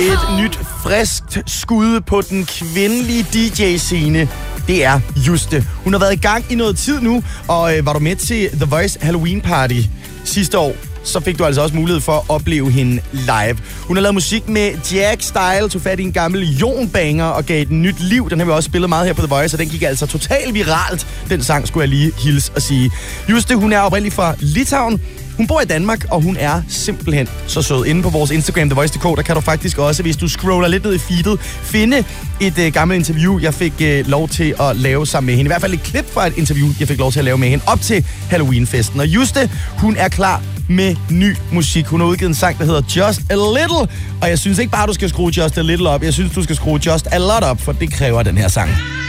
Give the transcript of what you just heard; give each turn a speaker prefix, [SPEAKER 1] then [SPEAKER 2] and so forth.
[SPEAKER 1] Et nyt, friskt skud på den kvindelige DJ-scene. Det er Juste. Hun har været i gang i noget tid nu, og var du med til The Voice Halloween Party sidste år, så fik du altså også mulighed for at opleve hende live. Hun har lavet musik med Jack Style, tog fat i en gammel Jon-banger og gav den nyt liv. Den har vi også spillet meget her på The Voice, og den gik altså totalt viralt. Den sang skulle jeg lige hilse og sige. Juste, hun er oprindelig fra Litauen. Hun bor i Danmark, og hun er simpelthen så sød. Inde på vores Instagram, TheVoice.dk, der kan du faktisk også, hvis du scroller lidt ned i feedet, finde et gammelt interview, jeg fik lov til at lave sammen med hende. I hvert fald et klip fra et interview, jeg fik lov til at lave med hende op til Halloween-festen. Og Juste, hun er klar med ny musik. Hun har udgivet en sang, der hedder Just a Little. Og jeg synes ikke bare, du skal skrue Just a Little op. Jeg synes, du skal skrue Just a Lot op, for det kræver den her sang.